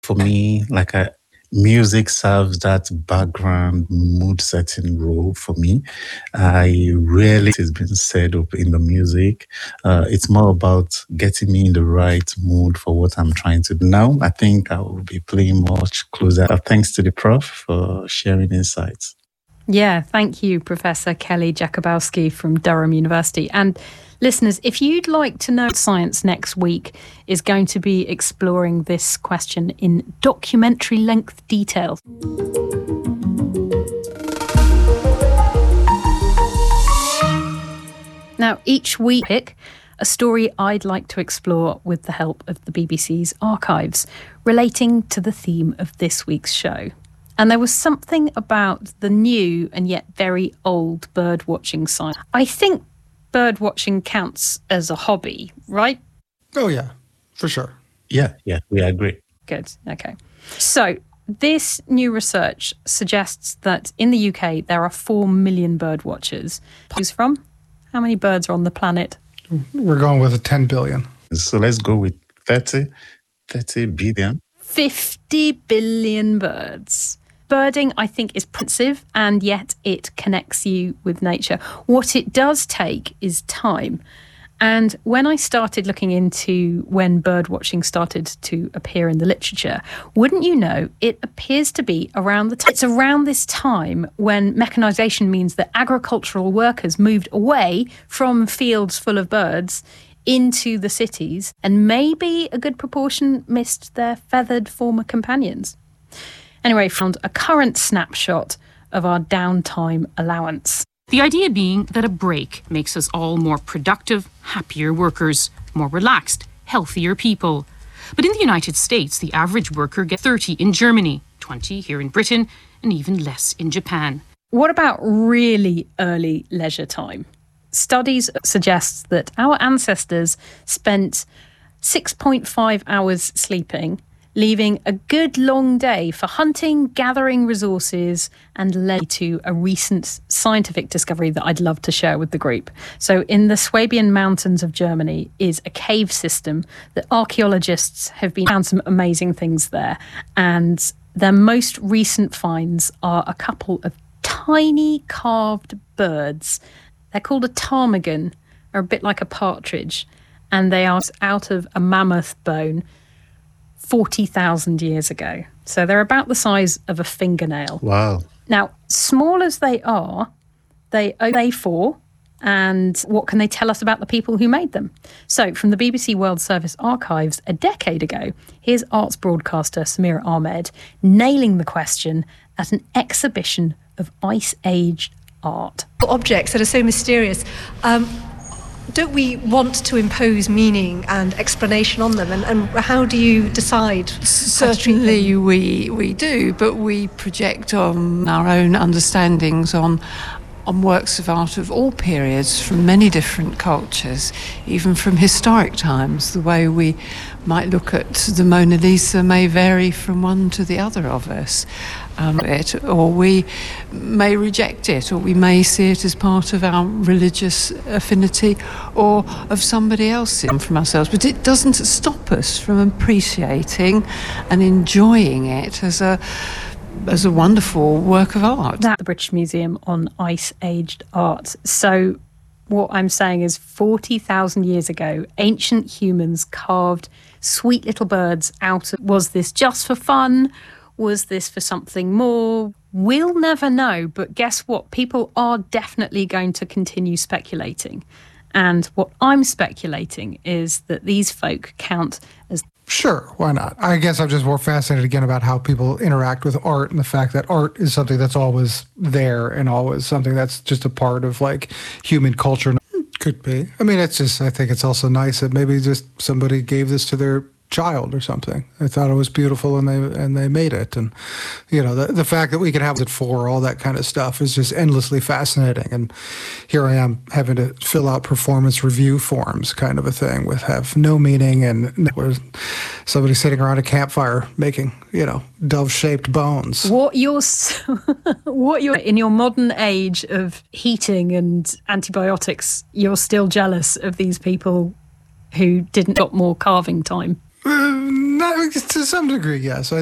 For me, music serves that background mood setting role for me. I rarely it's been said up in the music. It's more about getting me in the right mood for what I'm trying to do. Now, I think I will be playing much closer. Thanks to the prof for sharing insights. Yeah, thank you, Professor Kelly Jakubowski from Durham University. And listeners, if you'd like to know Science next week is going to be exploring this question in documentary length detail. Now, each week pick a story I'd like to explore with the help of the BBC's archives relating to the theme of this week's show. And there was something about the new and yet very old bird-watching site. I think bird-watching counts as a hobby, right? Oh, yeah, for sure. Yeah, we agree. Good, okay. So this new research suggests that in the UK there are 4 million bird watchers. Who's from? How many birds are on the planet? We're going with a 10 billion. So let's go with 30 billion. 50 billion birds. Birding, I think, is pensive, and yet it connects you with nature. What it does take is time. And when I started looking into when bird watching started to appear in the literature, wouldn't you know, it appears to be it's around this time when mechanisation means that agricultural workers moved away from fields full of birds into the cities, and maybe a good proportion missed their feathered former companions. Anyway, found a current snapshot of our downtime allowance. The idea being that a break makes us all more productive, happier workers, more relaxed, healthier people. But in the United States, the average worker gets 30 in Germany, 20 here in Britain, and even less in Japan. What about really early leisure time? Studies suggest that our ancestors spent 6.5 hours sleeping, leaving a good long day for hunting, gathering resources, and led to a recent scientific discovery that I'd love to share with the group. So in the Swabian Mountains of Germany is a cave system that archaeologists have found some amazing things there. And their most recent finds are a couple of tiny carved birds. They're called a ptarmigan, or a bit like a partridge, and they are out of a mammoth bone 40,000 years ago. So they're about the size of a fingernail. Wow. Now, small as they are, they owe A4, and what can they tell us about the people who made them? So from the BBC World Service archives a decade ago, here's arts broadcaster Samira Ahmed nailing the question at an exhibition of ice-aged art. Objects that are so mysterious, don't we want to impose meaning and explanation on them? And how do you decide? Certainly we do, but we project on our own understandings on works of art of all periods from many different cultures, even from historic times. The way we might look at the Mona Lisa may vary from one to the other of us. Or we may reject it, or we may see it as part of our religious affinity or of somebody else from ourselves. But it doesn't stop us from appreciating and enjoying it as a wonderful work of art. At the British Museum on ice-aged art. So what I'm saying is 40,000 years ago, ancient humans carved sweet little birds out of... Was this just for fun? Was this for something more? We'll never know, but guess what? People are definitely going to continue speculating. And what I'm speculating is that these folk count as... Sure, why not? I guess I'm just more fascinated again about how people interact with art and the fact that art is something that's always there and always something that's just a part of like human culture. Could be. I mean, it's just, I think it's also nice that maybe just somebody gave this to their child or something. I thought it was beautiful and they made it. And, you know, the fact that we can have it for all that kind of stuff is just endlessly fascinating. And here I am having to fill out performance review forms kind of a thing with have no meaning and where somebody sitting around a campfire making, you know, dove-shaped bones. What you're in your modern age of heating and antibiotics, you're still jealous of these people who didn't got more carving time. Not to some degree, yes.